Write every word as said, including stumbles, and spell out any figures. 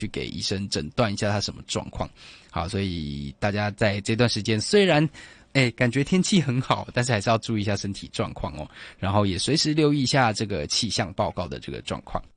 去给医生诊断一下他什么状况。好，所以大家在这段时间虽然哎，感觉天气很好，但是还是要注意一下身体状况哦。然后也随时留意一下这个气象报告的这个状况。